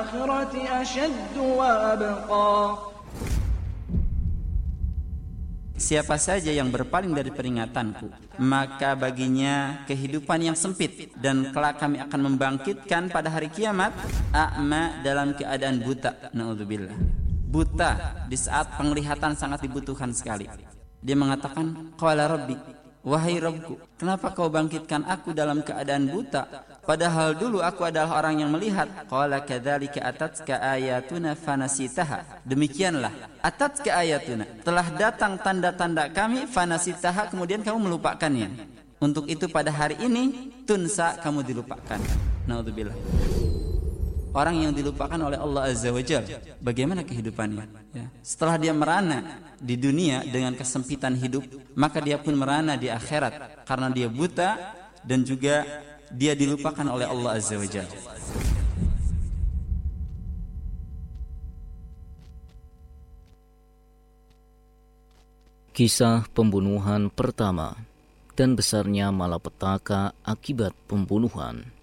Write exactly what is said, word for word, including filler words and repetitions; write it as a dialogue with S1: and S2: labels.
S1: الآخرة أشد وأبقى.
S2: Siapa saja yang berpaling dari peringatanku, maka baginya kehidupan yang sempit, dan kelak kami akan membangkitkan pada hari kiamat a'ma, dalam keadaan buta. Na'udzubillah. Buta di saat penglihatan sangat dibutuhkan sekali. Dia mengatakan, qala rabbi, wahai Rabbku, kenapa kau bangkitkan aku dalam keadaan buta, padahal dulu aku adalah orang yang melihat. Qala kadzalika atatka ayatuna fanasitaha. Demikianlah, atatka ayatuna, telah datang tanda-tanda kami, fanasitaha, kemudian kamu melupakannya. Untuk itu pada hari ini tunsa, kamu dilupakan. Naudzubillah. Orang yang dilupakan oleh Allah Azza wa Jalla, bagaimana kehidupannya? Ya. Setelah dia merana di dunia dengan kesempitan hidup, maka dia pun merana di akhirat karena dia buta dan juga dia dilupakan oleh Allah Azza wa Jalla.
S3: Kisah pembunuhan pertama dan besarnya malapetaka akibat pembunuhan.